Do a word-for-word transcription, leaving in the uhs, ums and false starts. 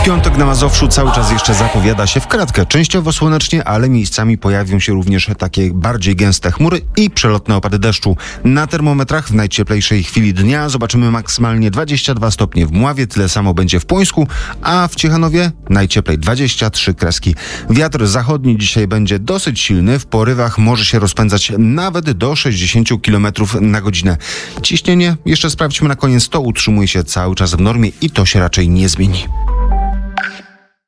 Piątek na Mazowszu cały czas jeszcze zapowiada się w kratkę. Częściowo słonecznie, ale miejscami pojawią się również takie bardziej gęste chmury i przelotne opady deszczu. Na termometrach w najcieplejszej chwili dnia zobaczymy maksymalnie dwadzieścia dwa stopnie w Mławie, tyle samo będzie w Płońsku, a w Ciechanowie najcieplej dwadzieścia trzy kreski. Wiatr zachodni dzisiaj będzie dosyć silny, w porywach może się rozpędzać nawet do sześćdziesiąt kilometrów na godzinę. Ciśnienie, jeszcze sprawdźmy na koniec, to utrzymuje się cały czas w normie i to się raczej nie zmieni.